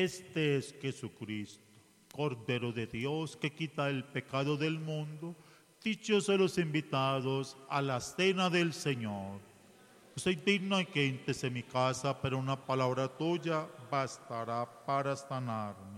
Este es Jesucristo, Cordero de Dios, que quita el pecado del mundo. Dichosos los invitados a la cena del Señor. No soy digno de que entres en mi casa, pero una palabra tuya bastará para sanarme.